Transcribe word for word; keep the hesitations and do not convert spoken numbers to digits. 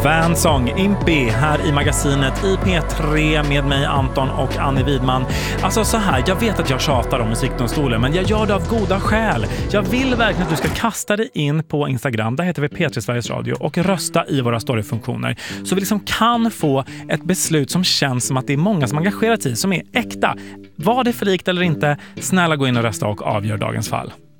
Vansong, Impi här i magasinet i P tre med mig Anton och Annie Widman. Alltså så här, jag vet att jag tjatar om musikdomstolen, men jag gör det av goda skäl. Jag vill verkligen att du ska kasta dig in på Instagram, där heter vi P tre Sveriges Radio, och rösta i våra storyfunktioner. Så vi liksom kan få ett beslut som känns som att det är många som engagerar sig, som är äkta. Var det för likt eller inte? Snälla gå in och rösta och avgör dagens fall.